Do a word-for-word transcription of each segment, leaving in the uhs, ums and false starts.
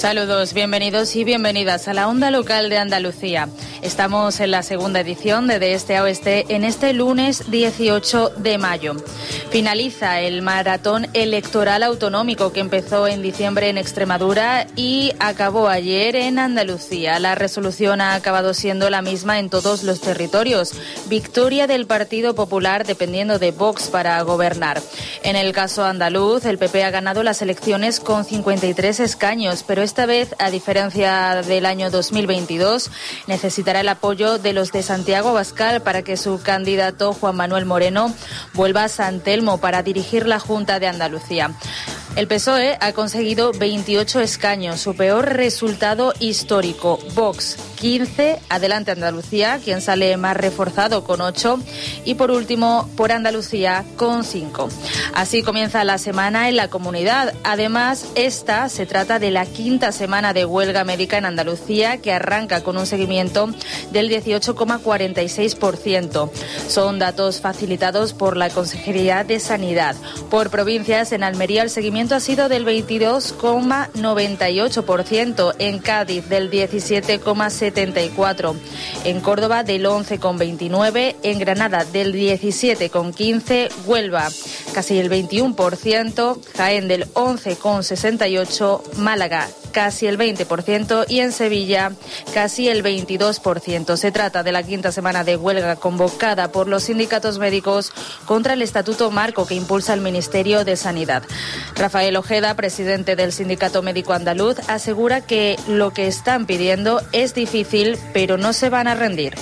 Saludos, bienvenidos y bienvenidas a la Onda Local de Andalucía. Estamos en la segunda edición de De Este a Oeste en este lunes dieciocho de mayo. Finaliza el maratón electoral autonómico que empezó en diciembre en Extremadura y acabó ayer en Andalucía. La resolución ha acabado siendo la misma en todos los territorios. Victoria del Partido Popular dependiendo de Vox para gobernar. En el caso andaluz, el P P ha ganado las elecciones con cincuenta y tres escaños, pero esta vez, a diferencia del año dos mil veintidós, necesitará el apoyo de los de Santiago Abascal para que su candidato, Juan Manuel Moreno, vuelva a San Telmo para dirigir la Junta de Andalucía. El P S O E ha conseguido veintiocho escaños, su peor resultado histórico. Vox, quince, Adelante Andalucía, quien sale más reforzado con ocho, y por último, Por Andalucía con cinco. Así comienza la semana en la comunidad. Además, esta se trata de la quinta semana de huelga médica en Andalucía, que arranca con un seguimiento del dieciocho coma cuarenta y seis por ciento. Son datos facilitados por la Consejería de Sanidad. Por provincias, en Almería el seguimiento ha sido del veintidós coma noventa y ocho por ciento, en Cádiz del diecisiete coma setenta y cuatro por ciento, en Córdoba del once coma veintinueve por ciento, en Granada del diecisiete coma quince por ciento, Huelva casi el veintiuno por ciento, Jaén del once coma sesenta y ocho por ciento, Málaga casi el veinte por ciento y en Sevilla casi el veintidós por ciento. Se trata de la quinta semana de huelga convocada por los sindicatos médicos contra el Estatuto Marco que impulsa el Ministerio de Sanidad. Rafael Ojeda, presidente del Sindicato Médico Andaluz, asegura que lo que están pidiendo es difícil, pero no se van a rendir.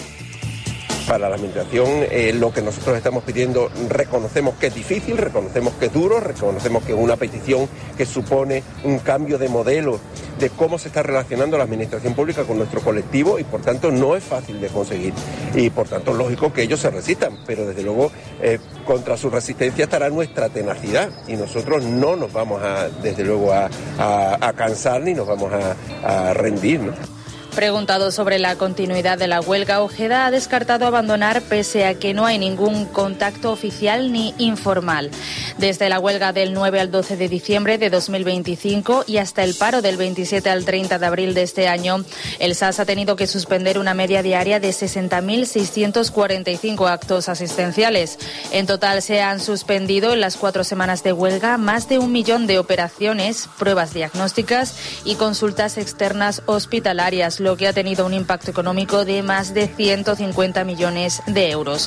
Para la Administración, eh, lo que nosotros estamos pidiendo, reconocemos que es difícil, reconocemos que es duro, reconocemos que es una petición que supone un cambio de modelo de cómo se está relacionando la Administración Pública con nuestro colectivo y por tanto no es fácil de conseguir. Y por tanto es lógico que ellos se resistan, pero desde luego eh, contra su resistencia estará nuestra tenacidad y nosotros no nos vamos a, desde luego a, a, a cansar ni nos vamos a, a rendir, ¿no? Preguntado sobre la continuidad de la huelga, Ojeda ha descartado abandonar pese a que no hay ningún contacto oficial ni informal. Desde la huelga del nueve al doce de diciembre de dos mil veinticinco y hasta el paro del veintisiete al treinta de abril de este año, el S A S ha tenido que suspender una media diaria de sesenta mil seiscientos cuarenta y cinco actos asistenciales. En total se han suspendido en las cuatro semanas de huelga más de un millón de operaciones, pruebas diagnósticas y consultas externas hospitalarias, lo que ha tenido un impacto económico de más de ciento cincuenta millones de euros.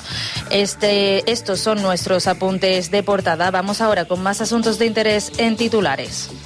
Este, estos son nuestros apuntes de portada. Vamos ahora con más asuntos de interés en titulares.